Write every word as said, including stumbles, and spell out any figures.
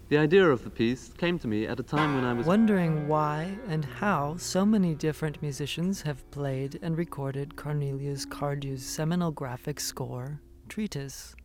The idea of the piece came to me at a time when I was wondering why and how so many different musicians have played and recorded Cornelius Cardew's seminal graphic score, Treatise.